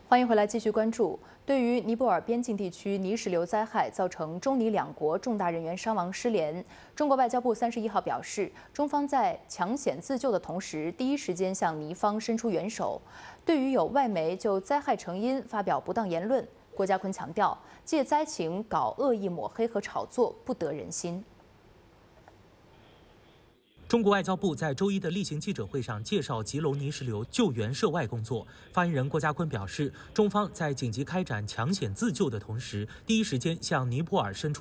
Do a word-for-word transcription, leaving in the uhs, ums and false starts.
欢迎回来，继续关注。对于尼泊尔边境地区泥石流灾害造成中尼两国重大人员伤亡失联，中国外交部三十一号表示，中方在抢险自救的同时，第一时间向尼方伸出援手。对于有外媒就灾害成因发表不当言论，郭家坤强调，借灾情搞恶意抹黑和炒作，不得人心。 中国外交部在周一的例行记者会上介绍吉隆泥石流救援涉外工作。发言人郭家坤表示，中方在紧急开展抢险自救的同时，第一时间向尼泊尔伸出